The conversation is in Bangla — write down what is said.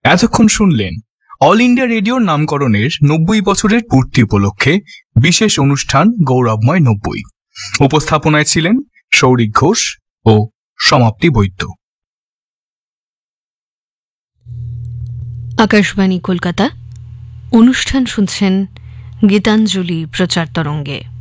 এতক্ষণ শুনলেন অল ইন্ডিয়া রেডিওর নামকরণের 90 বছরের পূর্তি উপলক্ষে বিশেষ অনুষ্ঠান গৌরবময় 90। উপস্থাপনায় ছিলেন সৌরিক ঘোষ ও সমাপ্তি বৈদ্য। আকাশবাণী কলকাতা, অনুষ্ঠান শুনছেন গীতাঞ্জলি প্রচার তরঙ্গে।